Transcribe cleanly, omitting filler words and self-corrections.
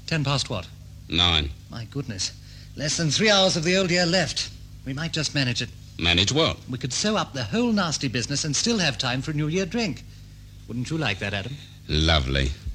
10 past what? 9. My goodness. Less than 3 hours of the old year left. We might just manage it. Manage what? We could sew up the whole nasty business and still have time for a New Year drink. Wouldn't you like that, Adam? Lovely.